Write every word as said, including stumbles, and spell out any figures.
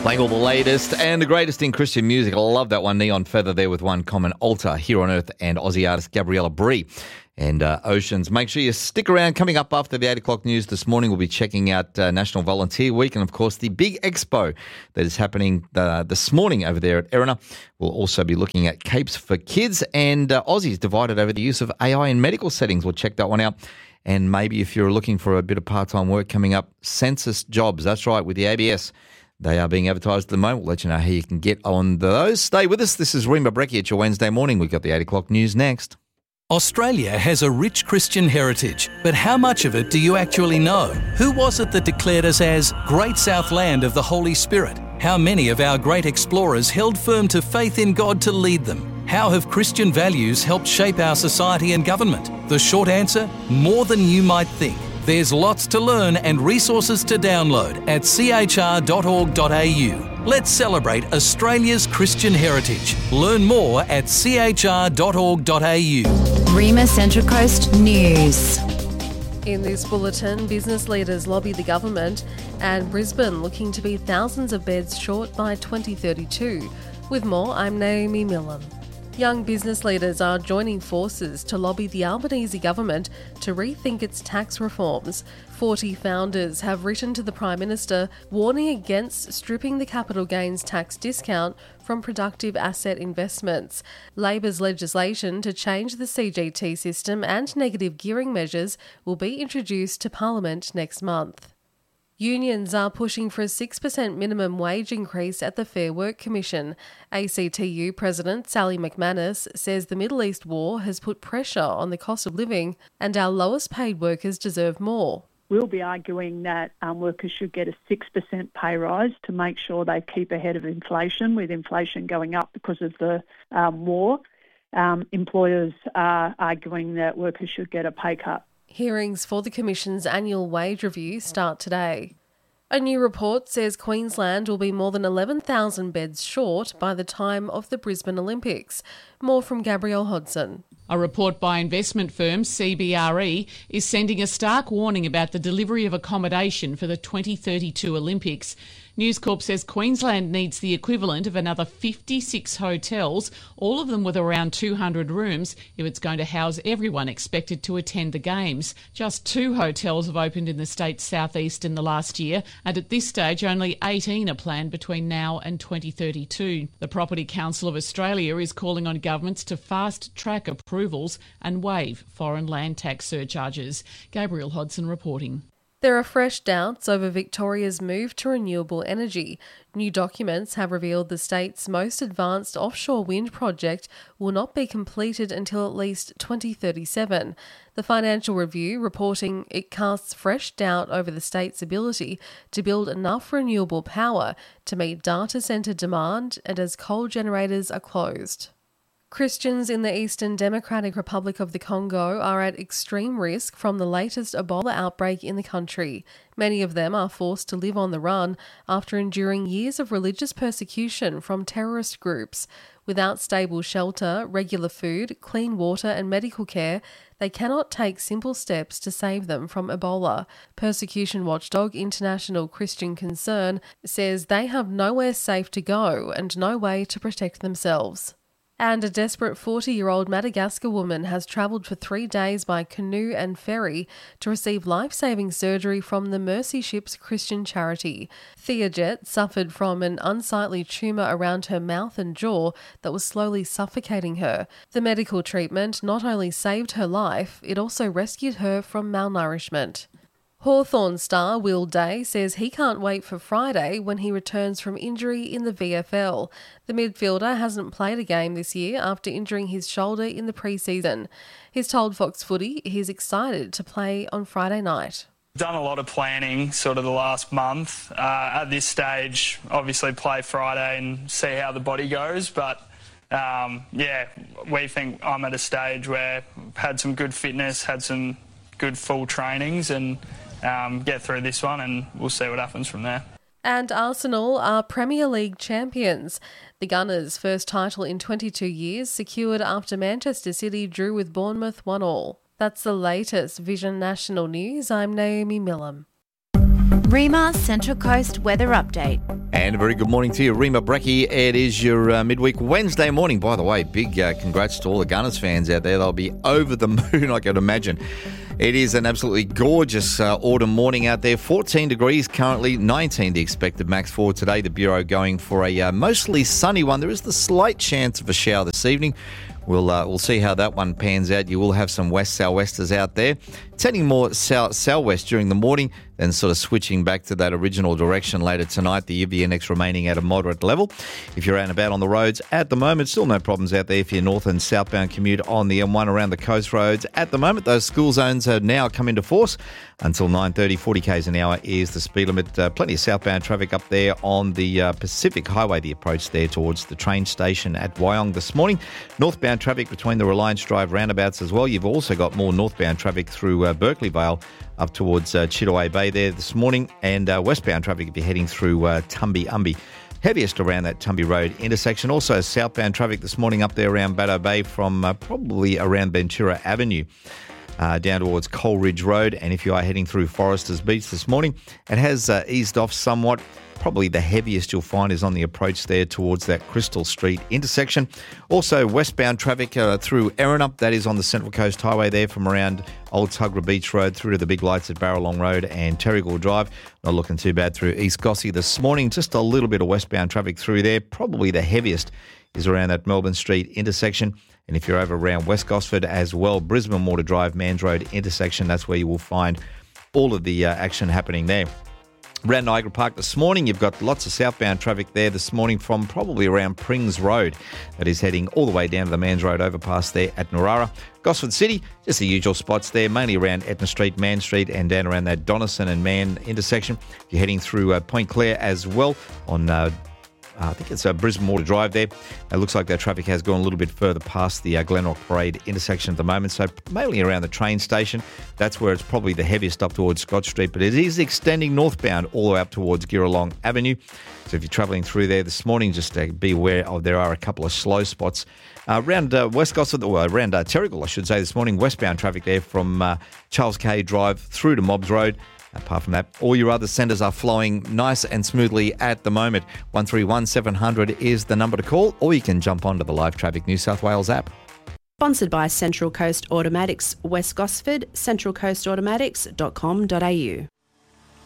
Playing all the latest and the greatest in Christian music. I love that one, Neon Feather there with One Common Altar, Here on Earth, and Aussie artist Gabriella Bree and uh, Oceans. Make sure you stick around. Coming up after the eight o'clock news this morning, we'll be checking out uh, National Volunteer Week and, of course, the big expo that is happening uh, this morning over there at Erina. We'll also be looking at Capes for Kids and uh, Aussies divided over the use of A I in medical settings. We'll check that one out. And maybe if you're looking for a bit of part-time work coming up, census jobs. That's right, with the A B S. They are being advertised at the moment. We'll let you know how you can get on those. Stay with us. This is Rima Brecky at your Wednesday morning. We've got the eight o'clock news next. Australia has a rich Christian heritage, but how much of it do you actually know? Who was it that declared us as Great South Land of the Holy Spirit? How many of our great explorers held firm to faith in God to lead them? How have Christian values helped shape our society and government? The short answer, more than you might think. There's lots to learn and resources to download at c h r dot org dot a u. Let's celebrate Australia's Christian heritage. Learn more at c h r dot org dot a u. Rima Central Coast News. In this bulletin, business leaders lobby the government and Brisbane looking to be thousands of beds short by twenty thirty-two. With more, I'm Naomi Millam. Young business leaders are joining forces to lobby the Albanese government to rethink its tax reforms. forty founders have written to the Prime Minister warning against stripping the capital gains tax discount from productive asset investments. Labor's legislation to change the C G T system and negative gearing measures will be introduced to Parliament next month. Unions are pushing for a six percent minimum wage increase at the Fair Work Commission. A C T U President Sally McManus says the Middle East war has put pressure on the cost of living and our lowest paid workers deserve more. We'll be arguing that um, workers should get a six percent pay rise to make sure they keep ahead of inflation, with inflation going up because of the um, war. Um, employers are arguing that workers should get a pay cut. Hearings for the Commission's annual wage review start today. A new report says Queensland will be more than eleven thousand beds short by the time of the Brisbane Olympics. More from Gabrielle Hodson. A report by investment firm C B R E is sending a stark warning about the delivery of accommodation for the twenty thirty-two Olympics. News Corp says Queensland needs the equivalent of another fifty-six hotels, all of them with around two hundred rooms, if it's going to house everyone expected to attend the Games. Just two hotels have opened in the state's southeast in the last year, and at this stage only eighteen are planned between now and twenty thirty-two. The Property Council of Australia is calling on governments to fast-track approvals and waive foreign land tax surcharges. Gabrielle Hodson reporting. There are fresh doubts over Victoria's move to renewable energy. New documents have revealed the state's most advanced offshore wind project will not be completed until at least twenty thirty-seven. The Financial Review reporting it casts fresh doubt over the state's ability to build enough renewable power to meet data centre demand and as coal generators are closed. Christians in the Eastern Democratic Republic of the Congo are at extreme risk from the latest Ebola outbreak in the country. Many of them are forced to live on the run after enduring years of religious persecution from terrorist groups. Without stable shelter, regular food, clean water and medical care, they cannot take simple steps to save them from Ebola. Persecution watchdog International Christian Concern says they have nowhere safe to go and no way to protect themselves. And a desperate forty-year-old Madagascar woman has travelled for three days by canoe and ferry to receive life-saving surgery from the Mercy Ships Christian charity. Theajet suffered from an unsightly tumour around her mouth and jaw that was slowly suffocating her. The medical treatment not only saved her life, it also rescued her from malnourishment. Hawthorn star Will Day says he can't wait for Friday when he returns from injury in the V F L. The midfielder hasn't played a game this year after injuring his shoulder in the pre-season. He's told Fox Footy he's excited to play on Friday night. Done a lot of planning sort of the last month. Uh, at this stage, obviously play Friday and see how the body goes, but um, yeah, we think I'm at a stage where I've had some good fitness, had some good full trainings and Um, get through this one and we'll see what happens from there. And Arsenal are Premier League champions. The Gunners' first title in twenty-two years secured after Manchester City drew with Bournemouth one all. That's the latest Vision National News. I'm Naomi Millam. Rima Central Coast weather update. And a very good morning to you, Rima Brecky. It is your uh, midweek Wednesday morning. By the way, big uh, congrats to all the Gunners fans out there. They'll be over the moon, I can imagine. It is an absolutely gorgeous uh, autumn morning out there. fourteen degrees currently, nineteen the expected max for today. The Bureau going for a uh, mostly sunny one. There is the slight chance of a shower this evening. We'll uh, we'll see how that one pans out. You will have some west sou'westers out there. It's heading more south sou'west during the morning, then sort of switching back to that original direction later tonight. The U V N X remaining at a moderate level. If you're out and about on the roads at the moment, still no problems out there if you're north and southbound commute on the M one around the coast roads. At the moment, those school zones have now come into force. Until nine thirty, forty k's an hour is the speed limit. Uh, plenty of southbound traffic up there on the uh, Pacific Highway, the approach there towards the train station at Wyong this morning. Northbound traffic between the Reliance Drive roundabouts as well. You've also got more northbound traffic through uh, Berkeley Vale up towards uh, Chittaway Bay there this morning, and uh, westbound traffic if you're heading through uh, Tumby Umby. Heaviest around that Tumby Road intersection. Also southbound traffic this morning up there around Baddo Bay from uh, probably around Ventura Avenue. Uh, down towards Coleridge Road, and if you are heading through Foresters Beach this morning, it has uh, eased off somewhat. Probably the heaviest you'll find is on the approach there towards that Crystal Street intersection. Also westbound traffic uh, through Errinup, that is on the Central Coast Highway there from around Old Tuggerah Beach Road through to the big lights at Barralong Road and Terrigal Drive. Not looking too bad through East Gossie this morning. Just a little bit of westbound traffic through there. Probably the heaviest is around that Melbourne Street intersection. And if you're over around West Gosford as well, Brisbane Water Drive, Mans Road intersection, that's where you will find all of the uh, action happening there. Around Niagara Park this morning, you've got lots of southbound traffic there this morning from probably around Prings Road. That is heading all the way down to the Mans Road overpass there at Narara. Gosford City, just the usual spots there, mainly around Etna Street, Mann Street, and down around that Donaldson and Mann intersection. If you're heading through uh, Point Clare as well on uh, Uh, I think it's uh, Brisbane Water Drive there. It looks like that traffic has gone a little bit further past the uh, Glenrock Parade intersection at the moment, so mainly around the train station. That's where it's probably the heaviest up towards Scott Street, but it is extending northbound all the way up towards Girralong Avenue. So if you're travelling through there this morning, just uh, be aware of there are a couple of slow spots. Uh, around uh, West Gosford, well, around uh, Terrigal, I should say, this morning, westbound traffic there from uh, Charles K Drive through to Mobbs Road. Apart from that, all your other centres are flowing nice and smoothly at the moment. one three one seven hundred is the number to call, or you can jump onto the Live Traffic New South Wales app. Sponsored by Central Coast Automatics, West Gosford, central coast automatics dot com dot a u.